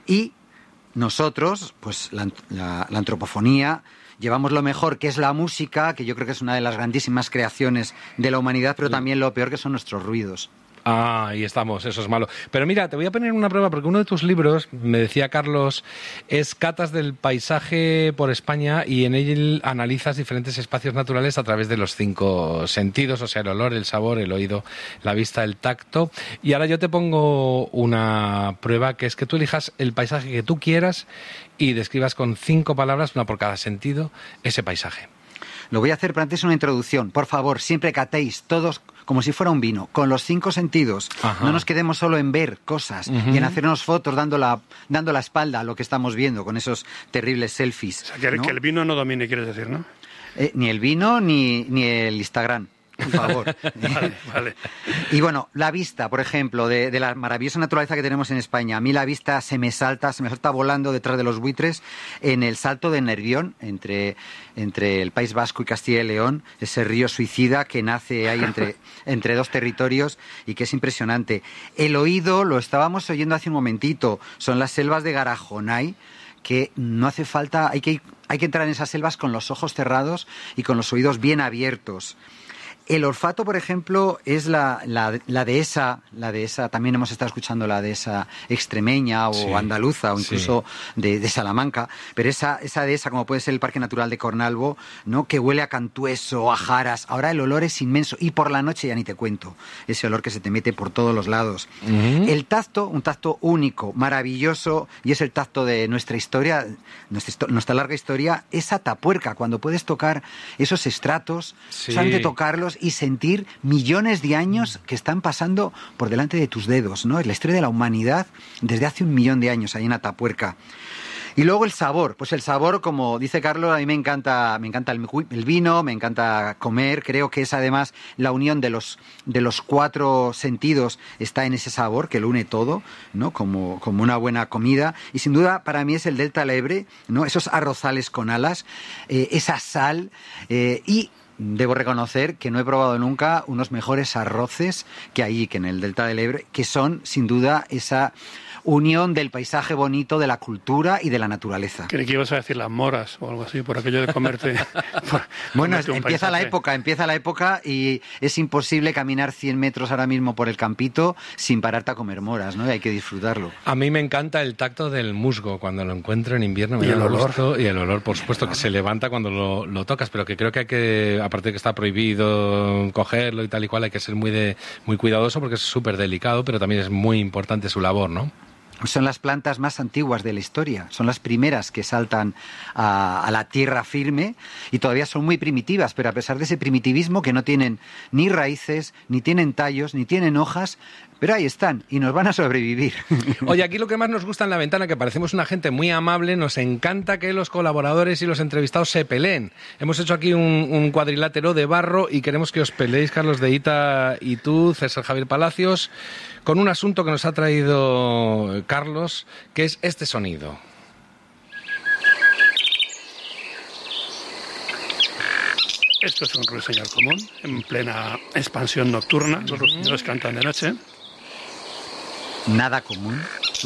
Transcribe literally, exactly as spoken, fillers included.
Y nosotros, pues la, la, la antropofonía, llevamos lo mejor, que es la música, que yo creo que es una de las grandísimas creaciones de la humanidad, pero también lo peor, que son nuestros ruidos. Ah, ahí estamos, eso es malo. Pero mira, te voy a poner una prueba, porque uno de tus libros, me decía Carlos, es Catas del paisaje por España, y en él analizas diferentes espacios naturales a través de los cinco sentidos, o sea, el olor, el sabor, el oído, la vista, el tacto. Y ahora yo te pongo una prueba, que es que tú elijas el paisaje que tú quieras y describas con cinco palabras, una por cada sentido, ese paisaje. Lo voy a hacer, pero antes una introducción. Por favor, siempre catéis todos como si fuera un vino, con los cinco sentidos. Ajá. No nos quedemos solo en ver cosas uh-huh. y en hacernos fotos dando la, dando la espalda a lo que estamos viendo, con esos terribles selfies. O sea, que, ¿no? que el vino no domine, quieres decir, ¿no? Eh, ni el vino ni, ni el Instagram. Por favor. Vale, vale. Y bueno, la vista, por ejemplo, de, de la maravillosa naturaleza que tenemos en España. A mí la vista se me salta, se me salta volando detrás de los buitres en el Salto de Nervión, entre, entre el País Vasco y Castilla y León, ese río suicida que nace ahí entre, entre dos territorios y que es impresionante. El oído, lo estábamos oyendo hace un momentito, son las selvas de Garajonay, que no hace falta, hay que, hay que entrar en esas selvas con los ojos cerrados y con los oídos bien abiertos. El olfato, por ejemplo, es la, la, la dehesa, la dehesa, también hemos estado escuchando la dehesa extremeña o sí, andaluza o incluso sí. de, de Salamanca, pero esa, esa dehesa, como puede ser el Parque Natural de Cornalvo, ¿no? Que huele a cantueso, a jaras, ahora el olor es inmenso y por la noche ya ni te cuento, ese olor que se te mete por todos los lados. Uh-huh. El tacto, un tacto único, maravilloso, y es el tacto de nuestra historia, nuestra, nuestra larga historia, es Atapuerca, cuando puedes tocar esos estratos, sí. solamente tocarlos y sentir millones de años que están pasando por delante de tus dedos, ¿no? Es la historia de la humanidad desde hace un millón de años ahí en Atapuerca. Y luego el sabor, pues el sabor, como dice Carlos, a mí me encanta, me encanta el, el vino, me encanta comer, creo que es además la unión de los, de los cuatro sentidos está en ese sabor que lo une todo, ¿no? Como, como una buena comida, y sin duda para mí es el Delta del Ebre, ¿no? Esos arrozales con alas, eh, esa sal, eh, y debo reconocer que no he probado nunca unos mejores arroces que hay, que en el Delta del Ebre, que son sin duda esa unión del paisaje bonito, de la cultura y de la naturaleza. Creí que ibas a decir las moras o algo así, por aquello de comerte... por, bueno, comerte empieza paisaje. la época, empieza la época y es imposible caminar cien metros ahora mismo por el campito sin pararte a comer moras, ¿no? Y hay que disfrutarlo. A mí me encanta el tacto del musgo cuando lo encuentro en invierno. Me y el olor. Gusto, y el olor, por supuesto, que se levanta cuando lo, lo tocas, pero que creo que hay que, aparte de que está prohibido cogerlo y tal y cual, hay que ser muy, de, muy cuidadoso porque es súper delicado, pero también es muy importante su labor, ¿no? Son las plantas más antiguas de la historia, son las primeras que saltan a, a la tierra firme y todavía son muy primitivas, pero a pesar de ese primitivismo, que no tienen ni raíces, ni tienen tallos, ni tienen hojas, pero ahí están y nos van a sobrevivir. Oye, aquí lo que más nos gusta en La Ventana, que parecemos una gente muy amable, nos encanta que los colaboradores y los entrevistados se peleen. Hemos hecho aquí un, un cuadrilátero de barro y queremos que os peleéis, Carlos de Ita y tú, César Javier Palacios, con un asunto que nos ha traído Carlos, que es este sonido. Esto es un ruiseñor común, en plena expansión nocturna. Los ruiseñores cantan de noche. Nada común.